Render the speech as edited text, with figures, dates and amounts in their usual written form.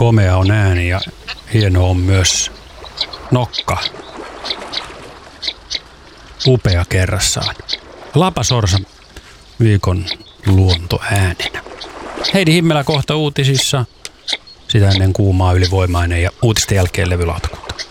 komea on ääni ja hieno on myös nokka. Upea kerrassaan. Lapasorsa viikon luontoääninä. Heidi Himmelä kohta uutisissa. Sitä ennen kuumaa, ylivoimainen ja uutisten jälkeen levylautakunta.